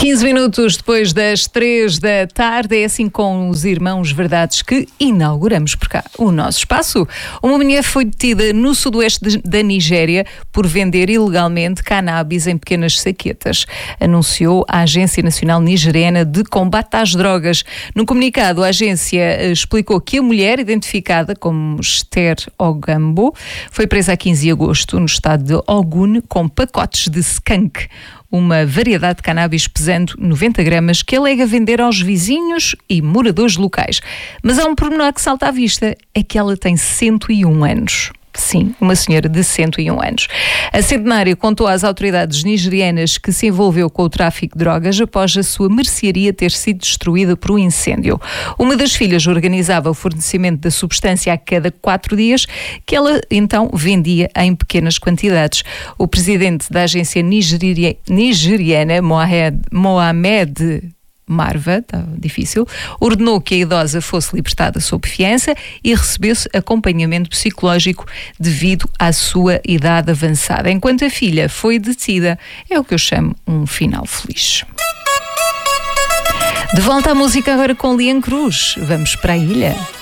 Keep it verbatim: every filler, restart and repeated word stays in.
quinze minutos depois das três da tarde, é assim com os Irmãos Verdades que inauguramos por cá o nosso espaço. Uma mulher foi detida no sudoeste da Nigéria por vender ilegalmente cannabis em pequenas saquetas, anunciou a Agência Nacional Nigeriana de Combate às Drogas. No comunicado, a agência explicou que a mulher, identificada como Esther Ogambo, foi presa a quinze de agosto no estado de Ogun com pacotes de skunk, uma variedade de cannabis pesando noventa gramas que alega vender aos vizinhos e moradores locais. Mas há um pormenor que salta à vista, é que ela tem cento e um anos. Sim, uma senhora de cento e um anos. A centenária contou às autoridades nigerianas que se envolveu com o tráfico de drogas após a sua mercearia ter sido destruída por um incêndio. Uma das filhas organizava o fornecimento da substância a cada quatro dias, que ela então vendia em pequenas quantidades. O presidente da agência nigeria, nigeriana, Mohamed, Mohamed Marva, está difícil, ordenou que a idosa fosse libertada sob fiança e recebesse acompanhamento psicológico devido à sua idade avançada. Enquanto a filha foi detida, é o que eu chamo um final feliz. De volta à música agora com Liam Cruz. Vamos para a ilha.